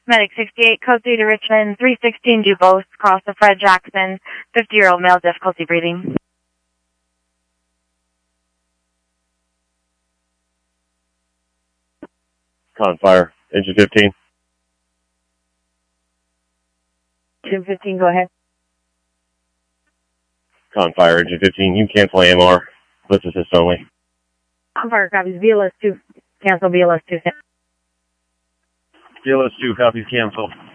Medic 68, code 3 to Richmond, 316 Dubose, cross to Fred Jackson, 50-year-old male, difficulty breathing. Con fire, engine 15. Engine 15, go ahead. Con fire, engine 15, you can cancel AMR. Blitz assist only. Con fire copies, BLS 2. Cancel BLS 2. BLS 2 copies, cancel.